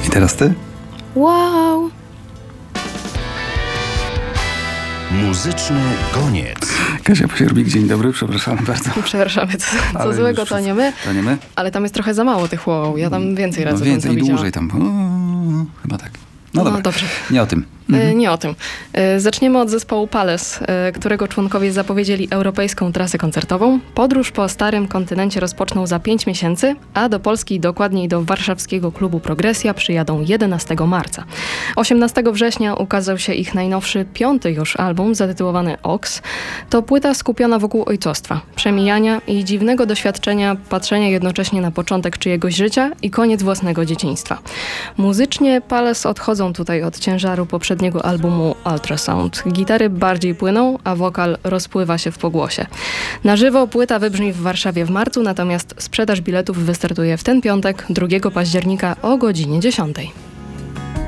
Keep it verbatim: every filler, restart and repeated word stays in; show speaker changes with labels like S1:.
S1: I teraz ty?
S2: Wow!
S3: Muzyczny goniec.
S1: Kasia Pasierbik, dzień dobry, przepraszamy bardzo.
S2: Przepraszamy, co, co
S1: Ale
S2: złego,
S1: już
S2: to
S1: wszyscy-
S2: nie my.
S1: To nie my?
S2: Ale tam jest trochę za mało tych wow. Ja tam więcej razy
S1: No
S2: bym
S1: więcej,
S2: to widziała.
S1: dłużej tam. O, chyba tak. No,
S2: No
S1: dobra,
S2: dobrze.
S1: nie o tym.
S2: E, Nie o tym. E, Zaczniemy od zespołu Palace, e, którego członkowie zapowiedzieli europejską trasę koncertową. Podróż po starym kontynencie rozpoczną za pięć miesięcy, a do Polski, dokładniej do warszawskiego klubu Progresja, przyjadą jedenastego marca. osiemnastego września ukazał się ich najnowszy, piąty już album, zatytułowany Ox. To płyta skupiona wokół ojcostwa, przemijania i dziwnego doświadczenia patrzenia jednocześnie na początek czyjegoś życia i koniec własnego dzieciństwa. Muzycznie Palace odchodzą tutaj od ciężaru poprzedniego albumu Ultrasound. Gitary bardziej płyną, a wokal rozpływa się w pogłosie. Na żywo płyta wybrzmi w Warszawie w marcu, natomiast sprzedaż biletów wystartuje w ten piątek, drugiego października o godzinie dziesiątej.